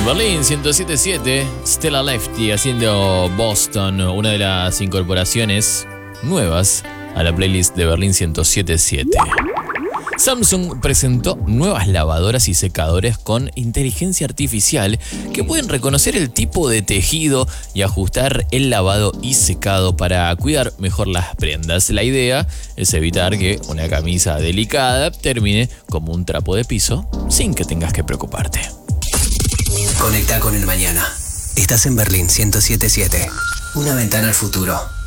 En Berlín 107.7, Stella Lefty haciendo Boston, una de las incorporaciones nuevas a la playlist de Berlín 107.7. Samsung presentó nuevas lavadoras y secadores con inteligencia artificial que pueden reconocer el tipo de tejido y ajustar el lavado y secado para cuidar mejor las prendas. La idea es evitar que una camisa delicada termine como un trapo de piso sin que tengas que preocuparte. Conecta con el mañana. Estás en Berlín 107.7. Una ventana al futuro.